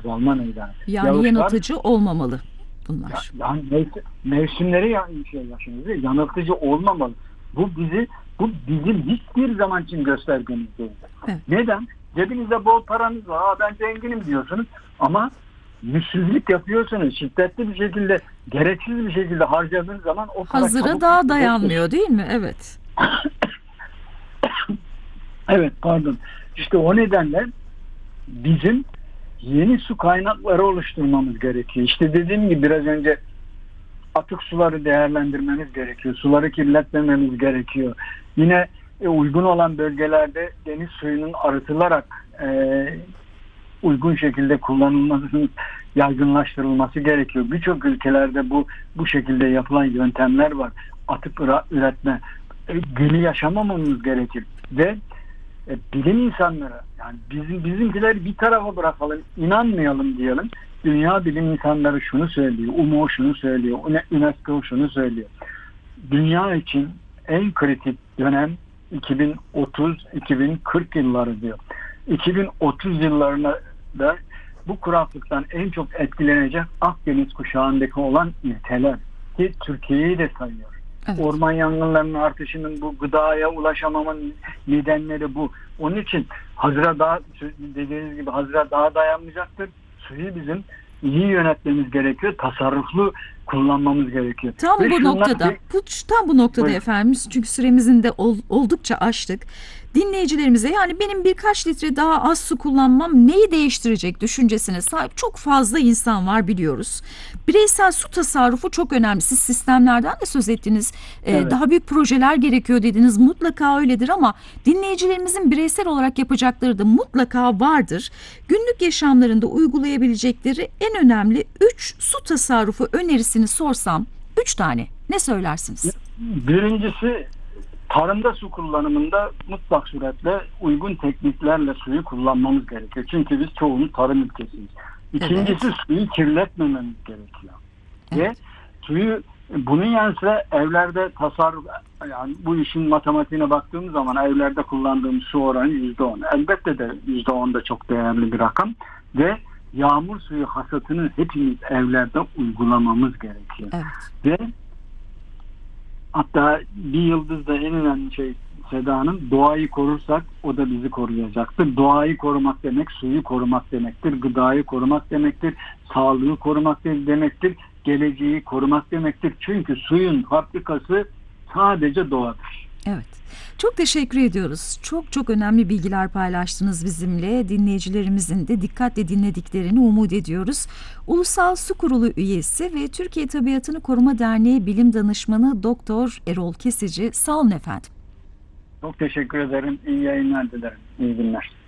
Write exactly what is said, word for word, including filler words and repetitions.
azalma meydana. Yani Yağışlar, yanıltıcı olmamalı bunlar. ya, yani mev- mevsimleri ya, şey yaşıyoruz, yanıltıcı olmamalı. Bu bizi bu bizim hiçbir zaman için göstergemiz değil. Evet. Neden? Cebinizde bol paranız var. Aa, ben zenginim diyorsunuz ama yüzsüzlük yapıyorsunuz. Şiddetli bir şekilde, gereksiz bir şekilde harcadığınız zaman o para Hazıra çabuk daha bitecek. dayanmıyor değil mi? Evet. Evet, pardon. İşte o nedenle bizim yeni su kaynakları oluşturmamız gerekiyor. İşte dediğim gibi biraz önce atık suları değerlendirmemiz gerekiyor. Suları kirletmememiz gerekiyor. Yine e, uygun olan bölgelerde deniz suyunun arıtılarak e, uygun şekilde kullanılmasının yaygınlaştırılması gerekiyor. Birçok ülkelerde bu bu şekilde yapılan yöntemler var. Atık üra- üretme, e, günü yaşamamamız gerekir ve e, bilim insanları, yani bizim bizimkileri bir tarafa bırakalım, inanmayalım diyelim. Dünya bilim insanları şunu söylüyor, U M O şunu söylüyor, UNESCO şunu söylüyor. Dünya için en kritik dönem iki bin otuz iki bin kırk yılları diyor. iki bin otuz yıllarında da bu kuraklıktan en çok etkilenecek Akdeniz kuşağındaki olan ülkeler ki Türkiye'yi de sayıyor. Evet. Orman yangınlarının artışının, bu gıdaya ulaşamamanın nedenleri bu. Onun için hazıra daha, dediğiniz gibi hazıra daha dayanmayacaktır. Suyu bizim iyi yönetmemiz gerekiyor. Tasarruflu kullanmamız gerekiyor. Tam Ve bu şunlar noktada, bir- bu tam bu noktada Buyurun. efendim, çünkü süremizin de ol- oldukça aştık. Dinleyicilerimize, yani benim birkaç litre daha az su kullanmam neyi değiştirecek düşüncesine sahip çok fazla insan var, biliyoruz. Bireysel su tasarrufu çok önemli. Siz sistemlerden de söz ettiniz. Ee, Evet. Daha büyük projeler gerekiyor dediniz. Mutlaka öyledir ama dinleyicilerimizin bireysel olarak yapacakları da mutlaka vardır. Günlük yaşamlarında uygulayabilecekleri en önemli üç su tasarrufu önerisini sorsam, üç tane ne söylersiniz? Birincisi, tarımda su kullanımında mutlak suretle uygun tekniklerle suyu kullanmamız gerekiyor. Çünkü biz çoğunuz tarım ülkesiyiz. İkincisi, Evet. suyu kirletmememiz gerekiyor. Evet. Ve suyu, bunun yanı sıra evlerde tasarruf, yani bu işin matematiğine baktığımız zaman evlerde kullandığımız su oranı yüzde on. Elbette de yüzde on da çok değerli bir rakam ve yağmur suyu hasatını hepimiz evlerde uygulamamız gerekiyor. Evet. Ve hatta bir yıldızda en önemli şey Seda Hanım, doğayı korursak o da bizi koruyacaktır. Doğayı korumak demek suyu korumak demektir. Gıdayı korumak demektir. Sağlığı korumak demektir. Geleceği korumak demektir. Çünkü suyun fabrikası sadece doğadır. Evet. Çok teşekkür ediyoruz. Çok çok önemli bilgiler paylaştınız bizimle. Dinleyicilerimizin de dikkatle dinlediklerini umut ediyoruz. Ulusal Su Kurulu üyesi ve Türkiye Tabiatını Koruma Derneği Bilim Danışmanı Doktor Erol Kesici. Sağ olun efendim. Çok teşekkür ederim. İyi yayınlar dilerim. İyi günler.